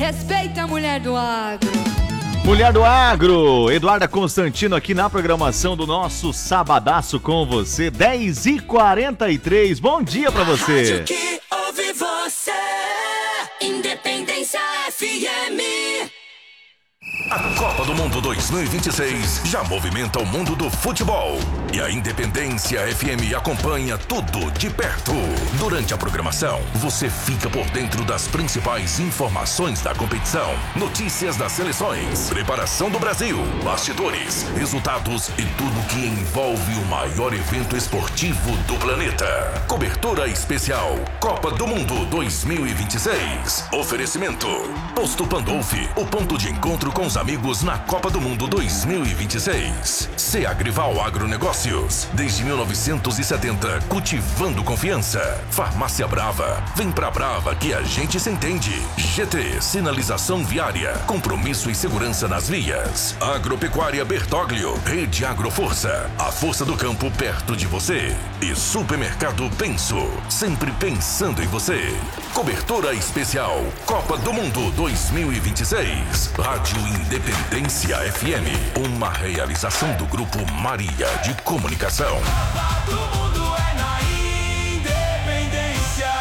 Respeita a mulher do agro. Mulher do Agro, Eduarda Constantino aqui na programação do nosso Sabadaço com você, 10h43. Bom dia pra você. Rádio que ouve você, Independência FM. A Copa do Mundo 2026 já movimenta o mundo do futebol. E a Independência FM acompanha tudo de perto. Durante a programação, você fica por dentro das principais informações da competição, notícias das seleções, preparação do Brasil, bastidores, resultados e tudo que envolve o maior evento esportivo do planeta. Cobertura especial Copa do Mundo 2026. Oferecimento Posto Pandolfi, o ponto de encontro com os amigos na Copa do Mundo 2026. Agrival Agronegócios, desde 1970, cultivando confiança. Farmácia Brava, vem pra Brava que a gente se entende. GT, sinalização viária, compromisso e segurança nas vias. Agropecuária Bertoglio, Rede Agroforça, a força do campo perto de você. E Supermercado Penso, sempre pensando em você. Cobertura especial Copa do Mundo 2026. Rádio Independência FM, uma realização do Grupo Maria de Comunicação. Copa do Mundo é na Independência.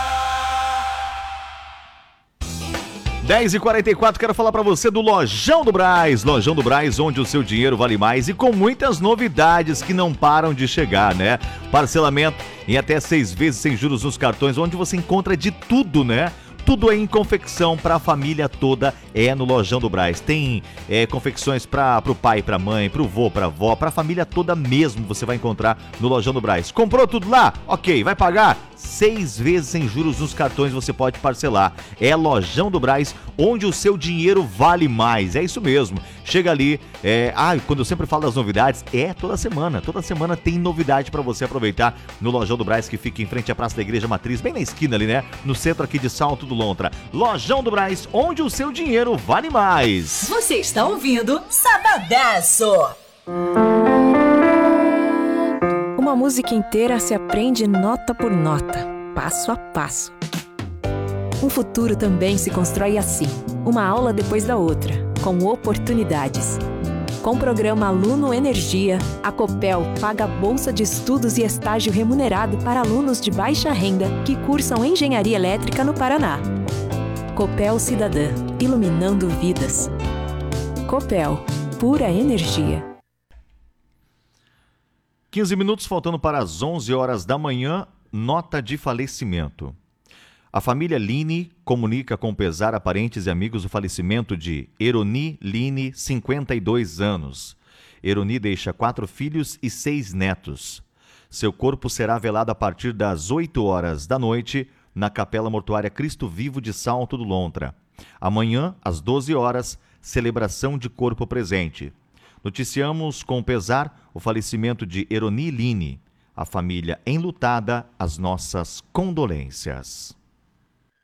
10h44, quero falar pra você do Lojão do Brás. Lojão do Brás, onde o seu dinheiro vale mais e com muitas novidades que não param de chegar, né? Parcelamento em até 6 vezes sem juros nos cartões, onde você encontra de tudo, né? Tudo em confecção para a família toda é no Lojão do Brás. Tem confecções para o pai, para a mãe, para o vô, para a avó, para a família toda mesmo você vai encontrar no Lojão do Brás. Comprou tudo lá? Ok, vai pagar? 6 vezes sem juros nos cartões você pode parcelar. É Lojão do Brás, onde o seu dinheiro vale mais. É isso mesmo. Chega ali, quando eu sempre falo das novidades, toda semana tem novidade para você aproveitar no Lojão do Brás, que fica em frente à Praça da Igreja Matriz, bem na esquina ali, né? No centro aqui de Salto do Lontra. Lojão do Brás, onde o seu dinheiro vale mais. Você está ouvindo Sabadaço. Uma música inteira se aprende nota por nota, passo a passo. Um futuro também se constrói assim, uma aula depois da outra, com oportunidades. Com o programa Aluno Energia, a Copel paga bolsa de estudos e estágio remunerado para alunos de baixa renda que cursam engenharia elétrica no Paraná. Copel Cidadã, iluminando vidas. Copel, pura energia. 15 minutos faltando para as 11 horas da manhã, nota de falecimento. A família Line comunica com pesar a parentes e amigos o falecimento de Eroni Line, 52 anos. Eroni deixa 4 filhos e 6 netos. Seu corpo será velado a partir das 8 horas da noite na Capela Mortuária Cristo Vivo de Salto do Lontra. Amanhã, às 12 horas, celebração de corpo presente. Noticiamos com pesar o falecimento de Eroni Line. A família enlutada, as nossas condolências.